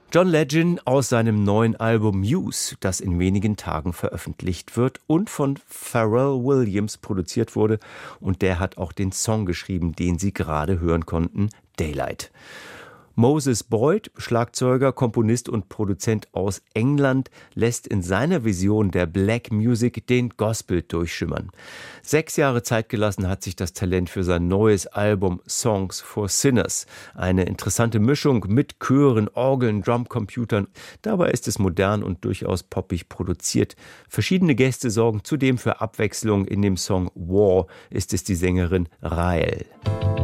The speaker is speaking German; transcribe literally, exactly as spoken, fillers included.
John Legend aus seinem neuen Album Muse, das in wenigen Tagen veröffentlicht wird und von Pharrell Williams produziert wurde. Und der hat auch den Song geschrieben, den Sie gerade hören konnten, Daylight. Moses Boyd, Schlagzeuger, Komponist und Produzent aus England, lässt in seiner Vision der Black Music den Gospel durchschimmern. Sechs Jahre Zeit gelassen hat sich das Talent für sein neues Album Songs for Sinners. Eine interessante Mischung mit Chören, Orgeln, Drumcomputern. Dabei ist es modern und durchaus poppig produziert. Verschiedene Gäste sorgen zudem für Abwechslung. In dem Song War ist es die Sängerin Rael.